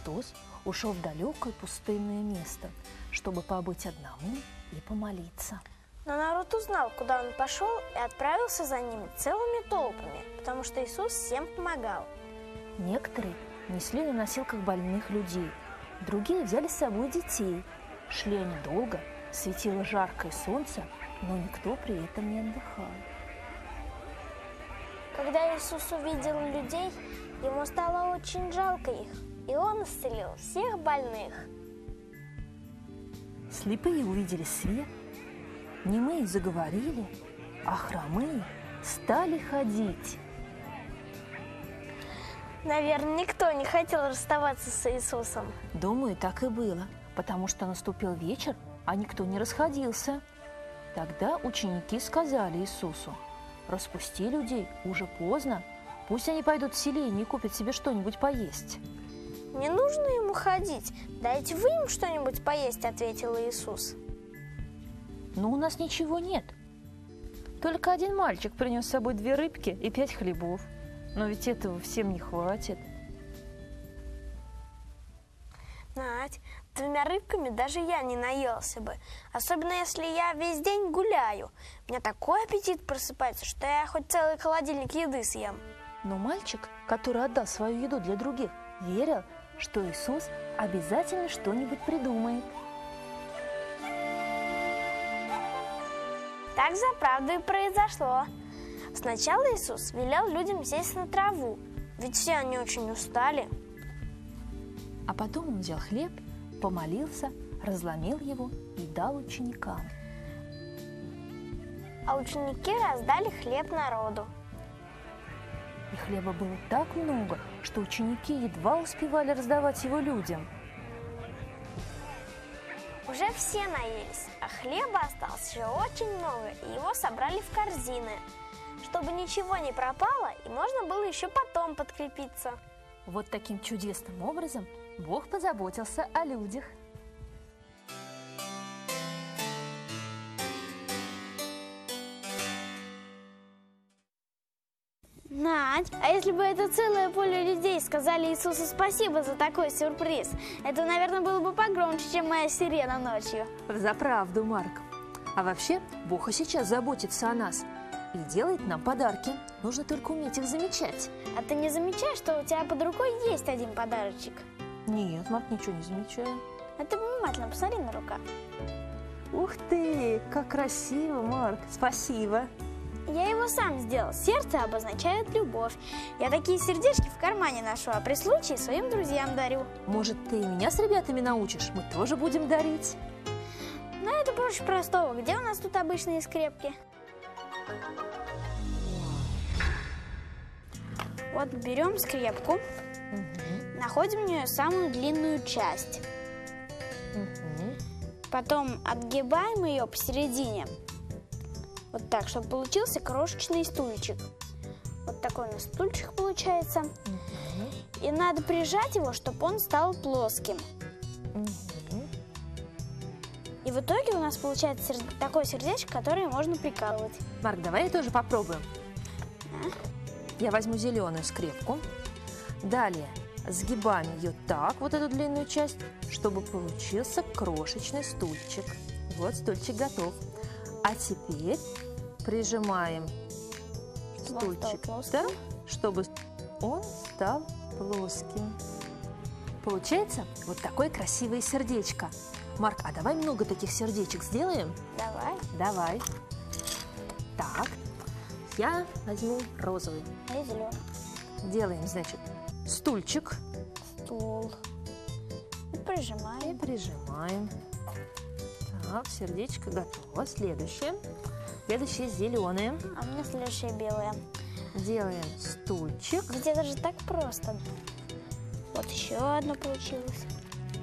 Христос ушел в далекое пустынное место, чтобы побыть одному и помолиться. Но народ узнал, куда он пошел, и отправился за ними целыми толпами, потому что Иисус всем помогал. Некоторые несли на носилках больных людей, другие взяли с собой детей. Шли они долго, светило жаркое солнце, но никто при этом не отдыхал. Когда Иисус увидел людей, ему стало очень жалко их, и он исцелил всех больных. Слепые увидели свет, немые заговорили, а хромые стали ходить. Наверное, никто не хотел расставаться с Иисусом. Думаю, так и было, потому что наступил вечер, а никто не расходился. Тогда ученики сказали Иисусу: «Распусти людей, уже поздно, пусть они пойдут в селение и купят себе что-нибудь поесть». «Не нужно ему ходить, дайте вы им что-нибудь поесть», — ответил Иисус. «Но у нас ничего нет. Только один мальчик принес с собой 2 рыбки и 5 хлебов. Но ведь этого всем не хватит». Надь, 2 рыбками даже я не наелся бы. Особенно, если я весь день гуляю. У меня такой аппетит просыпается, что я хоть целый холодильник еды съем. Но мальчик, который отдал свою еду для других, верил, что Иисус обязательно что-нибудь придумает. Так за правду и произошло. Сначала Иисус велел людям сесть на траву, ведь все они очень устали. А потом он взял хлеб, помолился, разломил его и дал ученикам. А ученики раздали хлеб народу. И хлеба было так много, что ученики едва успевали раздавать его людям. Уже все наелись, а хлеба осталось еще очень много, и его собрали в корзины, чтобы ничего не пропало, и можно было еще потом подкрепиться. Вот таким чудесным образом Бог позаботился о людях. Надь, а если бы это целое поле людей сказали Иисусу спасибо за такой сюрприз, это, наверное, было бы погромче, чем моя сирена ночью. За правду, Марк. А вообще, Бог и сейчас заботится о нас и делает нам подарки. Нужно только уметь их замечать. А ты не замечаешь, что у тебя под рукой есть один подарочек? Нет, Марк, ничего не замечаю. А ты внимательно посмотри на рукав. Ух ты, как красиво, Марк. Спасибо. Я его сам сделал. Сердце обозначает любовь. Я такие сердечки в кармане ношу, а при случае своим друзьям дарю. Может, ты и меня с ребятами научишь? Мы тоже будем дарить. Но это проще простого. Где у нас тут обычные скрепки? Вот берем скрепку, находим в нее самую длинную часть. Потом отгибаем ее посередине. Вот так, чтобы получился крошечный стульчик. Вот такой у нас стульчик получается. И надо прижать его, чтобы он стал плоским. И в итоге у нас получается такое сердечко, которое можно прикалывать. Марк, давай тоже попробуем. Я возьму зеленую скрепку. Далее сгибаем ее так, вот эту длинную часть, чтобы получился крошечный стульчик. Вот стульчик готов. А теперь прижимаем стульчик так, чтобы он стал плоским. Получается вот такое красивое сердечко. Марк, а давай много таких сердечек сделаем? Давай. Давай. Так, я возьму розовый. А я зеленый. Делаем, значит, стульчик. Стул. И прижимаем. И прижимаем. Так, сердечко готово. Следующее. Следующее зеленое. А у меня следующее белое. Делаем стульчик. Ведь это же так просто. Вот еще одно получилось.